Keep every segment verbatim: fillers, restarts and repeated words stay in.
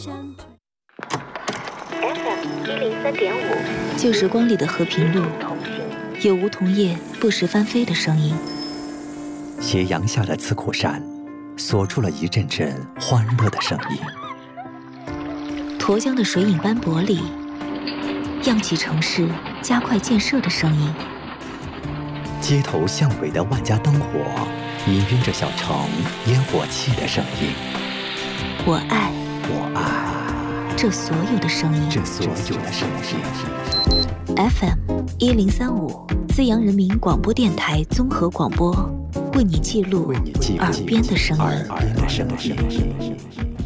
一零三点五， 旧时光里的和平路，有梧桐叶不时翻飞的声音。 斜阳下的刺库山，锁住了一阵阵欢乐的声音。 沱江的水影斑驳里，漾起城市加快建设的声音。 街头巷尾的万家灯火，氤氲着小城烟火气的声音。 我爱， 我爱这所有的声音， 这所有的声音。 F M 一零三五，资阳人民广播电台综合广播，为你记录耳边的声音。 耳边的声音。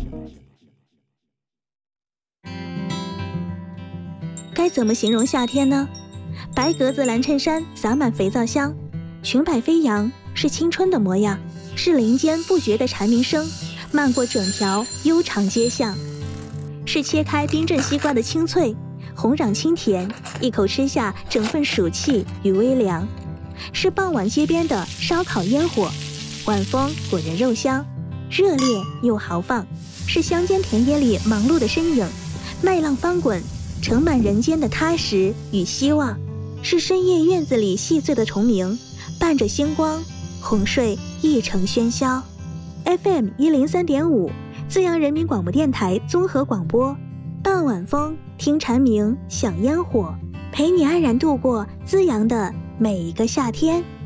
该怎么形容夏天呢？白格子蓝衬衫洒满肥皂香，裙摆飞扬，是青春的模样，是林间不绝的蝉鸣声，漫过整条悠长街巷，是切开冰镇西瓜的清脆，红壤清甜，一口吃下整份暑气与微凉，是傍晚街边的烧烤烟火，晚风裹人肉香，热烈又豪放，是乡间田野里忙碌的身影，麦浪翻滚，盛满人间的踏实与希望，是深夜院子里细碎的虫鸣，伴着星光，哄睡一城喧嚣。 F M 一零三点五，资阳人民广播电台综合广播，傍晚风，听蝉鸣，享烟火，陪你安然度过资阳的每一个夏天。